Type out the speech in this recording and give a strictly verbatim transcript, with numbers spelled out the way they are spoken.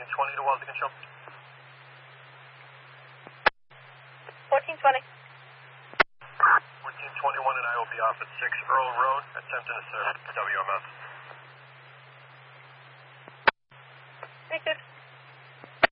fourteen twenty to Wells Control. fourteen twenty. fourteen twenty-one and I will be off at six Earl Road, attempting to serve W M S.